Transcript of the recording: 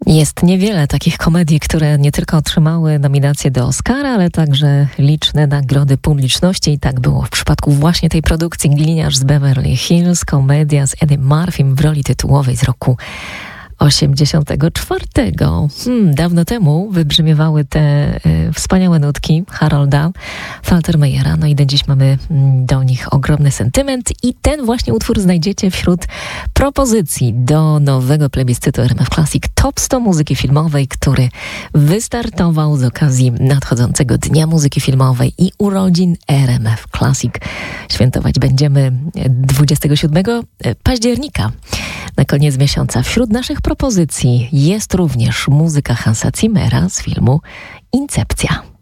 Jest niewiele takich komedii, które nie tylko otrzymały nominacje do Oscara, ale także liczne nagrody publiczności. I tak było w przypadku właśnie tej produkcji Gliniarz z Beverly Hills, komedia z Eddie Murphym w roli tytułowej z roku 84. Dawno temu wybrzmiewały te wspaniałe nutki Harolda Faltermeyera. No i do dziś mamy do nich ogromny sentyment i ten właśnie utwór znajdziecie wśród propozycji do nowego plebiscytu RMF Classic Top 100 muzyki filmowej, który wystartował z okazji nadchodzącego Dnia Muzyki Filmowej i urodzin RMF Classic. Świętować będziemy 27 października. Na koniec miesiąca wśród naszych propozycji jest również muzyka Hansa Zimmera z filmu Incepcja.